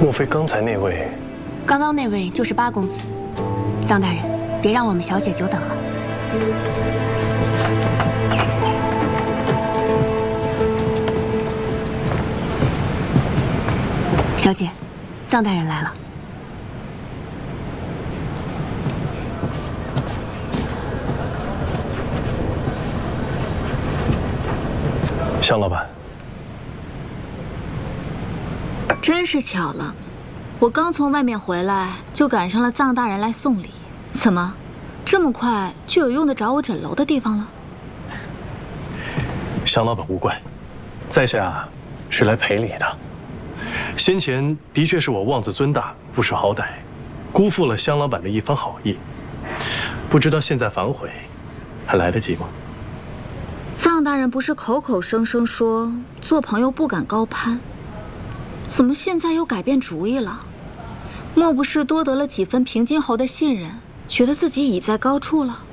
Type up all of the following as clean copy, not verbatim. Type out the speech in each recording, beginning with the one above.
莫非刚才那位？ 刚刚那位就是八公子。臧大人，别让我们小姐久等了。小姐，臧大人来了。 向老板， 真是巧了，我刚从外面回来，就赶上了臧大人来送礼。怎么，这么快就有用得着我枕楼的地方了？ 向老板勿怪，在下是来赔礼的。先前的确是我妄自尊大，不识好歹，辜负了向老板的一番好意。不知道现在反悔，还来得及吗？ 臧大人不是口口声声说做朋友不敢高攀，怎么现在又改变主意了？莫不是多得了几分平津侯的信任，觉得自己已在高处了？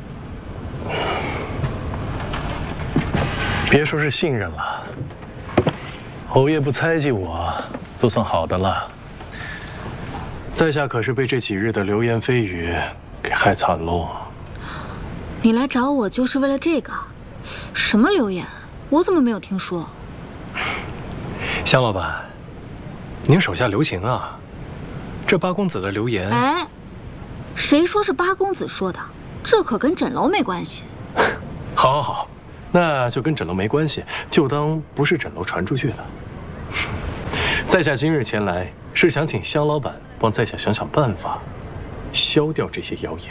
别说是信任了，侯爷不猜忌我，都算好的了。在下可是被这几日的流言蜚语给害惨喽。 你来找我就是为了这个？什么流言？我怎么没有听说？ 向老板，您手下留情啊！这八公子的流言…… 哎，谁说是八公子说的？这可跟枕楼没关系。 好，好，好，那就跟枕楼没关系，就当不是枕楼传出去的。在下今日前来，是想请向老板帮在下想想办法，消掉这些谣言。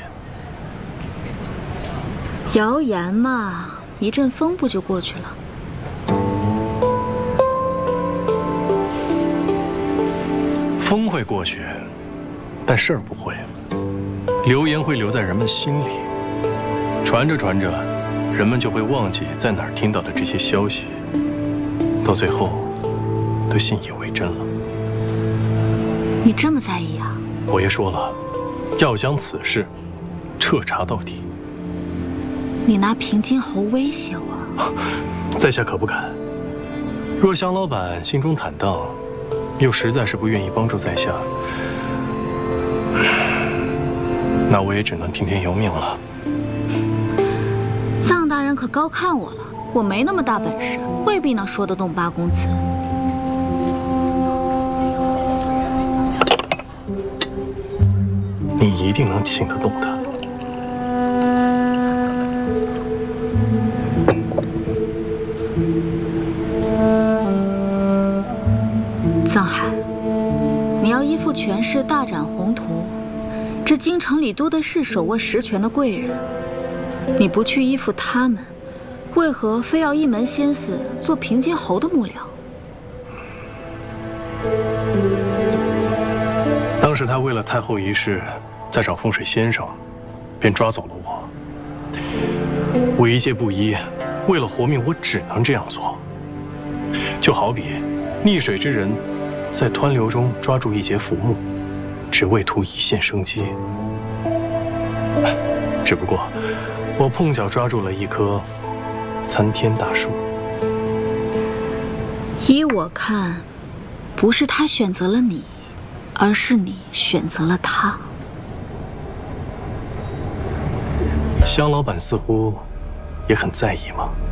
谣言嘛，一阵风不就过去了？ 风会过去，但事儿不会。流言会留在人们心里，传着传着，人们就会忘记在哪儿听到的这些消息，到最后都信以为真了。 你这么在意啊？ 我爷说了，要将此事彻查到底。 你拿平津侯威胁我？ 在下可不敢。若向老板心中坦荡，又实在是不愿意帮助在下，那我也只能听天由命了。 臧大人可高看我了，我没那么大本事，未必能说得动八公子。 你一定能请得动他。 臧海，你要依附权势，大展宏图。这京城里多的是手握实权的贵人，你不去依附他们，为何非要一门心思做平津侯的幕僚？ 当时他为了太后一事，在找风水先生，便抓走了我。我一介布衣，为了活命，我只能这样做。就好比溺水之人，在湍流中抓住一节浮木，只为图一线生机。只不过，我碰巧抓住了一棵参天大树。 依我看，不是他选择了你，而是你选择了他。 香老板似乎也很在意吗？